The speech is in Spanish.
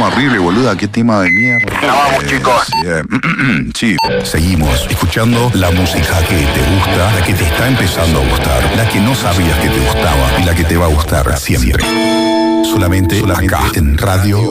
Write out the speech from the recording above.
tema horrible, boluda. Qué tema de mierda. Vamos, chicos. Sí. Seguimos escuchando la música que te gusta, la que te está empezando a gustar, la que no sabías que te gustaba y la que te va a gustar siempre. Solamente acá en Radio